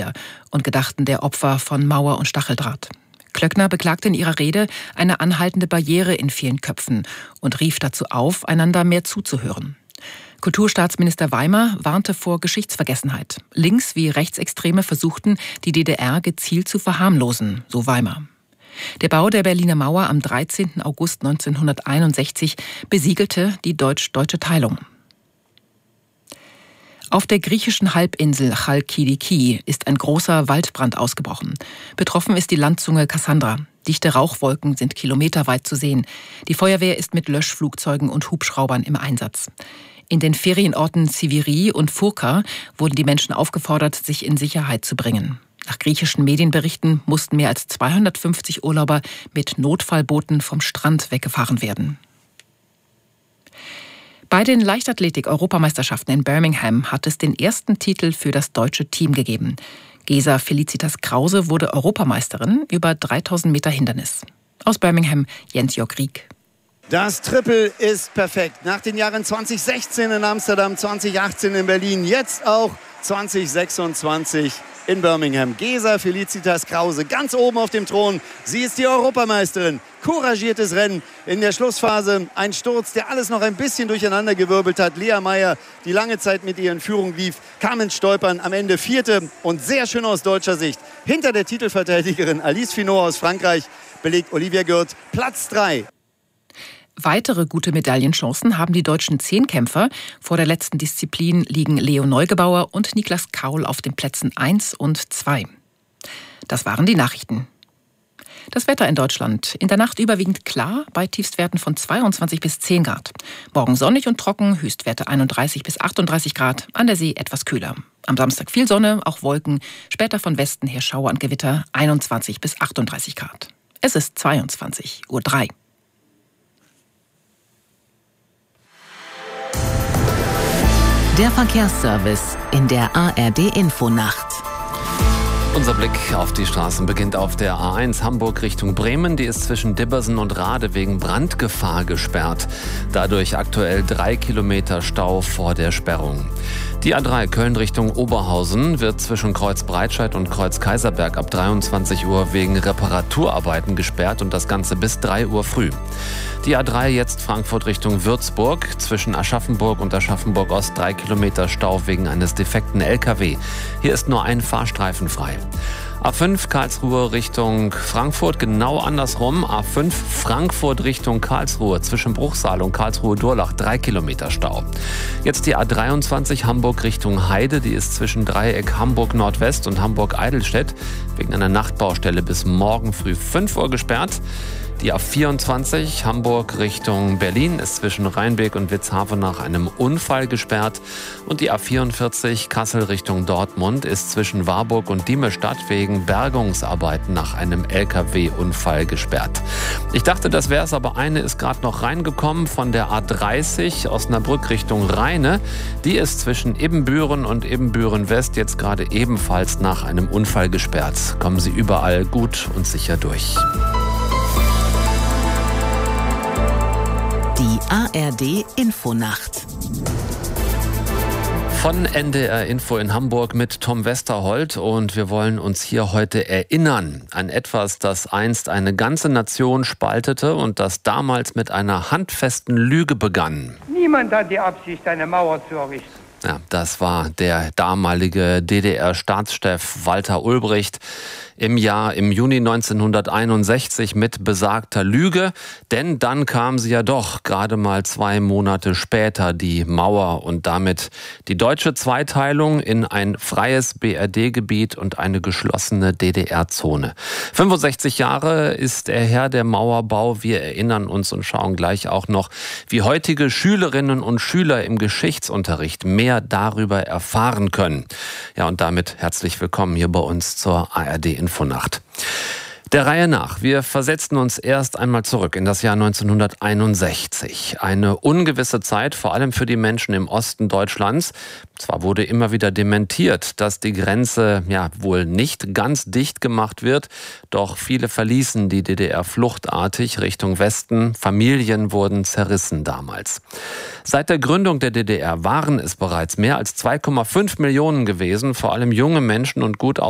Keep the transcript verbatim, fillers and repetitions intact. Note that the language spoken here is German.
Mitglieder und gedachten der Opfer von Mauer und Stacheldraht. Klöckner beklagte in ihrer Rede eine anhaltende Barriere in vielen Köpfen und rief dazu auf, einander mehr zuzuhören. Kulturstaatsminister Weimer warnte vor Geschichtsvergessenheit. Links- wie Rechtsextreme versuchten, die D D R gezielt zu verharmlosen, so Weimer. Der Bau der Berliner Mauer am dreizehnten August neunzehnhunderteinundsechzig besiegelte die deutsch-deutsche Teilung. Auf der griechischen Halbinsel Chalkidiki ist ein großer Waldbrand ausgebrochen. Betroffen ist die Landzunge Kassandra. Dichte Rauchwolken sind kilometerweit zu sehen. Die Feuerwehr ist mit Löschflugzeugen und Hubschraubern im Einsatz. In den Ferienorten Siviri und Furka wurden die Menschen aufgefordert, sich in Sicherheit zu bringen. Nach griechischen Medienberichten mussten mehr als zweihundertfünfzig Urlauber mit Notfallbooten vom Strand weggefahren werden. Bei den Leichtathletik-Europameisterschaften in Birmingham hat es den ersten Titel für das deutsche Team gegeben. Gesa Felicitas Krause wurde Europameisterin über dreitausend Meter Hindernis. Aus Birmingham, Jens-Jörg Rieck. Das Triple ist perfekt. Nach den Jahren zwanzig sechzehn in Amsterdam, zwanzig achtzehn in Berlin, jetzt auch zwanzig sechsundzwanzig in Birmingham. Gesa Felicitas Krause ganz oben auf dem Thron. Sie ist die Europameisterin. Couragiertes Rennen in der Schlussphase. Ein Sturz, der alles noch ein bisschen durcheinandergewirbelt hat. Lea Meyer, die lange Zeit mit ihr in Führung lief, kam ins Stolpern. Am Ende vierte und sehr schön aus deutscher Sicht. Hinter der Titelverteidigerin Alice Finot aus Frankreich belegt Olivia Gürt Platz drei. Weitere gute Medaillenchancen haben die deutschen Zehnkämpfer. Vor der letzten Disziplin liegen Leo Neugebauer und Niklas Kaul auf den Plätzen eins und zwei. Das waren die Nachrichten. Das Wetter in Deutschland. In der Nacht überwiegend klar, bei Tiefstwerten von zweiundzwanzig bis zehn Grad. Morgen sonnig und trocken, Höchstwerte einunddreißig bis achtunddreißig Grad, an der See etwas kühler. Am Samstag viel Sonne, auch Wolken, später von Westen her Schauer und Gewitter, einundzwanzig bis achtunddreißig Grad. Es ist zweiundzwanzig Uhr drei. Der Verkehrsservice in der A R D-Infonacht. Unser Blick auf die Straßen beginnt auf der A eins Hamburg Richtung Bremen. Die ist zwischen Dibbersen und Rade wegen Brandgefahr gesperrt. Dadurch aktuell drei Kilometer Stau vor der Sperrung. Die A drei Köln Richtung Oberhausen wird zwischen Kreuz Breitscheid und Kreuz Kaiserberg ab dreiundzwanzig Uhr wegen Reparaturarbeiten gesperrt und das Ganze bis drei Uhr früh. Die A drei jetzt Frankfurt Richtung Würzburg. Zwischen Aschaffenburg und Aschaffenburg Ost drei Kilometer Stau wegen eines defekten L K W. Hier ist nur ein Fahrstreifen frei. A fünf Karlsruhe Richtung Frankfurt, genau andersrum. A fünf Frankfurt Richtung Karlsruhe, zwischen Bruchsal und Karlsruhe-Durlach, drei Kilometer Stau. Jetzt die A dreiundzwanzig Hamburg Richtung Heide, die ist zwischen Dreieck Hamburg Nordwest und Hamburg Eidelstedt wegen einer Nachtbaustelle bis morgen früh fünf Uhr gesperrt. Die A vierundzwanzig Hamburg Richtung Berlin ist zwischen Rheinbeek und Witzhafen nach einem Unfall gesperrt. Und die A vierundvierzig Kassel Richtung Dortmund ist zwischen Warburg und Diemestadt wegen Bergungsarbeiten nach einem L K W-Unfall gesperrt. Ich dachte, das wäre es, aber eine ist gerade noch reingekommen von der A dreißig Osnabrück Richtung Rheine. Die ist zwischen Ibbenbüren und Ibbenbüren West jetzt gerade ebenfalls nach einem Unfall gesperrt. Kommen Sie überall gut und sicher durch. Die A R D-Infonacht. Von N D R Info in Hamburg mit Tom Westerholt und wir wollen uns hier heute erinnern an etwas, das einst eine ganze Nation spaltete und das damals mit einer handfesten Lüge begann. Niemand hat die Absicht, eine Mauer zu errichten. Ja, das war der damalige D D R-Staatschef Walter Ulbricht im Jahr, im Juni neunzehnhunderteinundsechzig mit besagter Lüge. Denn dann kam sie ja doch gerade mal zwei Monate später, die Mauer und damit die deutsche Zweiteilung in ein freies B R D-Gebiet und eine geschlossene D D R-Zone. fünfundsechzig Jahre ist er her, der Mauerbau. Wir erinnern uns und schauen gleich auch noch, wie heutige Schülerinnen und Schüler im Geschichtsunterricht mehr darüber erfahren können. Ja, und damit herzlich willkommen hier bei uns zur A R D-Infonacht. Der Reihe nach. Wir versetzen uns erst einmal zurück in das Jahr neunzehnhunderteinundsechzig. Eine ungewisse Zeit, vor allem für die Menschen im Osten Deutschlands. Zwar wurde immer wieder dementiert, dass die Grenze ja wohl nicht ganz dicht gemacht wird, doch viele verließen die D D R fluchtartig Richtung Westen. Familien wurden zerrissen damals. Seit der Gründung der D D R waren es bereits mehr als zwei Komma fünf Millionen gewesen, vor allem junge Menschen und gut